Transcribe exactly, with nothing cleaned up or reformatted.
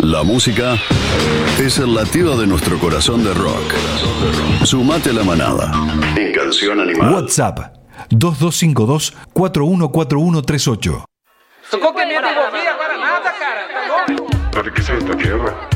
La música es el latido de nuestro corazón de rock. Sumate a la manada en Canción Animal. WhatsApp dos dos cinco dos, cuatro uno cuatro uno tres ocho. Socorro que nem devolvia agora nada, cara. Tá bom? ¿Para qué es esta tierra?